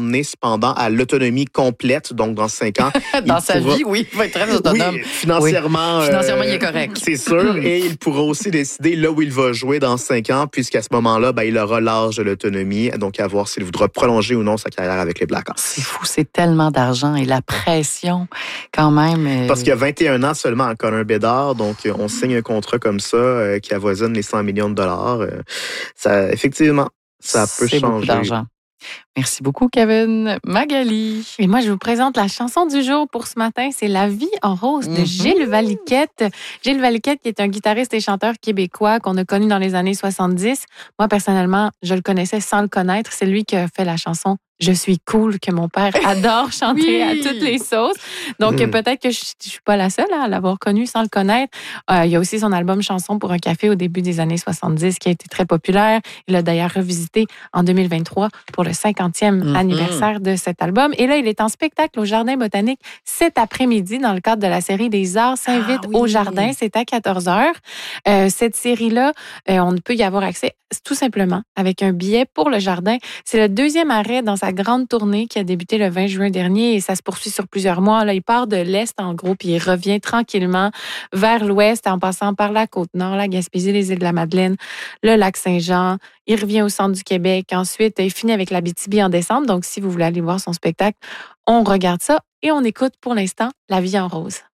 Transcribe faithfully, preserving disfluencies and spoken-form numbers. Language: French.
l'emmener cependant à l'autonomie complète. Donc, dans cinq ans... dans sa pourra... vie, oui, il va être très autonome. Oui, financièrement... Oui. Financièrement, euh, il est correct. C'est sûr. Et il pourra aussi décider là où il va jouer dans cinq ans, puisqu'à ce moment-là, ben, il aura l'âge de l'autonomie. Donc, à voir s'il voudra prolonger ou non sa carrière avec les Blackhawks. C'est fou, c'est tellement d'argent et la pression, quand même. Euh... Parce qu'il y a vingt et un ans seulement à Connor Bedard. Donc, on signe un contrat comme ça euh, qui avoisine les cent millions de dollars. Euh, ça, effectivement, ça peut c'est changer. Beaucoup d'argent. Merci beaucoup, Kevin. Magali. Et moi, je vous présente la chanson du jour pour ce matin. C'est La vie en rose de Gilles Valiquette. Gilles Valiquette, qui est un guitariste et chanteur québécois qu'on a connu dans les années soixante-dix. Moi, personnellement, je le connaissais sans le connaître. C'est lui qui a fait la chanson Je suis cool, que mon père adore chanter oui. à toutes les sauces. Donc, mmh. peut-être que je ne suis pas la seule à l'avoir connu sans le connaître. Euh, il y a aussi son album Chanson pour un café au début des années soixante-dix qui a été très populaire. Il l'a d'ailleurs revisité en deux mille vingt-trois pour le cinquantième mmh. anniversaire de cet album. Et là, il est en spectacle au Jardin botanique cet après-midi dans le cadre de la série des Arts s'invite ah, oui. au Jardin. C'est à quatorze heures. Euh, cette série-là, euh, on ne peut y avoir accès tout simplement avec un billet pour le Jardin. C'est le deuxième arrêt dans sa grande tournée qui a débuté le vingt juin dernier et ça se poursuit sur plusieurs mois. Là, il part de l'Est en gros puis il revient tranquillement vers l'Ouest en passant par la Côte-Nord, la Gaspésie, les îles de la Madeleine, le lac Saint-Jean. Il revient au centre du Québec. Ensuite, il finit avec l'Abitibi en décembre. Donc, si vous voulez aller voir son spectacle, on regarde ça et on écoute pour l'instant La vie en rose.